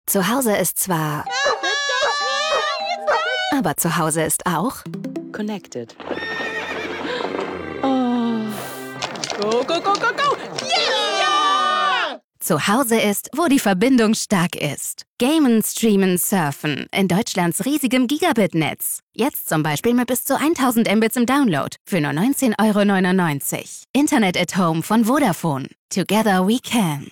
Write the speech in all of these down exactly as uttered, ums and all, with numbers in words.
Zu Hause ist zwar... Aber zu Hause ist auch... Connected. Oh. Go, go, go, go, go! Yeah! Zu Hause ist, wo die Verbindung stark ist. Gamen, streamen, surfen. In Deutschlands riesigem Gigabit-Netz. Jetzt zum Beispiel mit bis zu tausend Mbits im Download. Für nur neunzehn Euro neunundneunzig. Internet at Home von Vodafone. Together we can.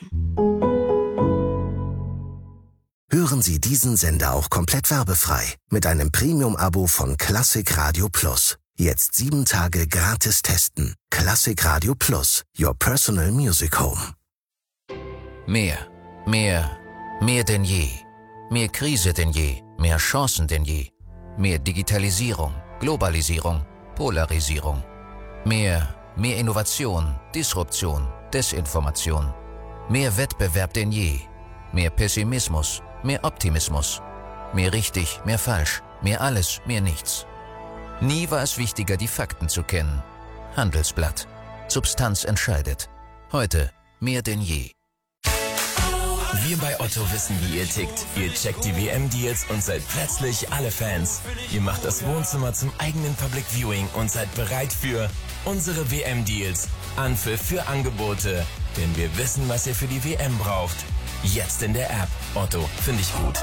Hören Sie diesen Sender auch komplett werbefrei mit einem Premium-Abo von Classic Radio Plus. Jetzt sieben Tage gratis testen. Classic Radio Plus, your personal music home. Mehr, mehr, mehr denn je. Mehr Krise denn je, mehr Chancen denn je. Mehr Digitalisierung, Globalisierung, Polarisierung. Mehr, mehr Innovation, Disruption, Desinformation. Mehr Wettbewerb denn je. Mehr Pessimismus, mehr Optimismus. Mehr richtig, mehr falsch, mehr alles, mehr nichts. Nie war es wichtiger, die Fakten zu kennen. Handelsblatt. Substanz entscheidet. Heute mehr denn je. Wir bei Otto wissen, wie ihr tickt. Ihr checkt die W M-Deals und seid plötzlich alle Fans. Ihr macht das Wohnzimmer zum eigenen Public Viewing und seid bereit für unsere W M-Deals. Anpfiff für Angebote. Denn wir wissen, was ihr für die W M braucht. Jetzt in der App. Otto, finde ich gut.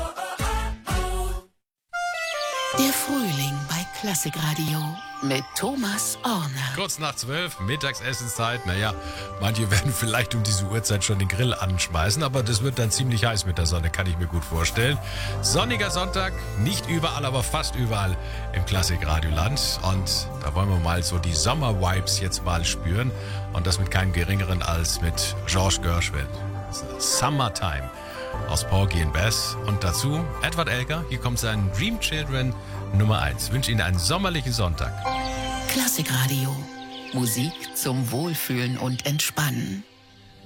Der Frühling bei Classic Radio mit Thomas Orner. Kurz nach zwölf, Mittagsessenszeit. Naja, manche werden vielleicht um diese Uhrzeit schon den Grill anschmeißen, aber das wird dann ziemlich heiß mit der Sonne, kann ich mir gut vorstellen. Sonniger Sonntag, nicht überall, aber fast überall im Classic Radioland. Und da wollen wir mal so die Sommer-Vibes jetzt mal spüren. Und das mit keinem Geringeren als mit George Gershwin. Summertime aus Porgy and Bess. Und dazu Edward Elgar. Hier kommt sein Dream Children Nummer eins. Ich wünsche Ihnen einen sommerlichen Sonntag. Classic Radio. Musik zum Wohlfühlen und Entspannen.